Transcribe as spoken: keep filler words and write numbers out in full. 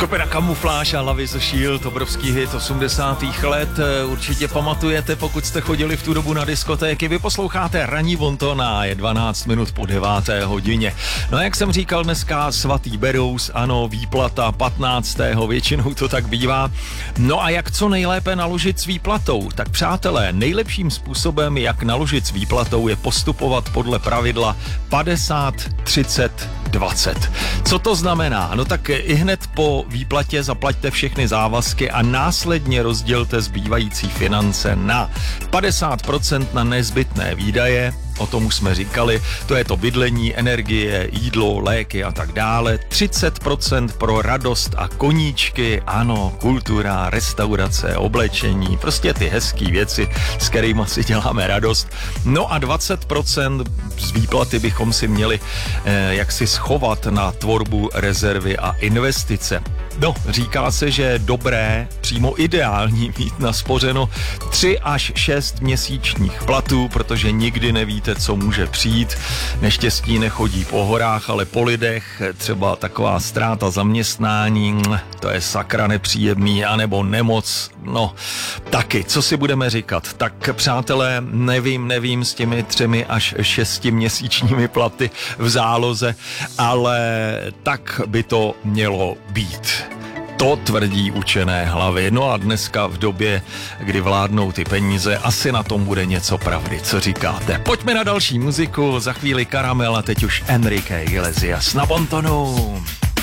Skupina Kamufláž a Love is a Shield, obrovský hit osmdesátých let. Určitě pamatujete, pokud jste chodili v tu dobu na diskotéky. Vy posloucháte Ranní Bontona, je dvanáct minut po deváté hodině. No a jak jsem říkal, dneska svatý Berous, ano, výplata patnáctého většinou to tak bývá. No a jak co nejlépe naložit s výplatou? Tak přátelé, nejlepším způsobem, jak naložit s výplatou, je postupovat podle pravidla padesát třicet dvacet. Co to znamená? No tak i hned po výplatě zaplaťte všechny závazky a následně rozdělte zbývající finance na padesát procent na nezbytné výdaje, o tom už jsme říkali, to je to bydlení, energie, jídlo, léky a tak dále, třicet procent pro radost a koníčky, ano, kultura, restaurace, oblečení, prostě ty hezký věci, s kterými si děláme radost. No a dvacet procent z výplaty bychom si měli eh, jaksi schovat na tvorbu rezervy a investice. No, říká se, že je dobré, přímo ideální mít naspořeno tři až šest měsíčních platů, protože nikdy nevíte, co může přijít. Neštěstí nechodí po horách, ale po lidech, třeba taková ztráta zaměstnání, to je sakra nepříjemný, anebo nemoc, no taky, co si budeme říkat. Tak přátelé, nevím, nevím s těmi třemi až šesti měsíčními platy v záloze, ale tak by to mělo být. To tvrdí učené hlavy. No a dneska v době, kdy vládnou ty peníze, asi na tom bude něco pravdy. Co říkáte? Pojďme na další muziku, za chvíli Karamel a teď už Enrique Iglesias na Bontonu.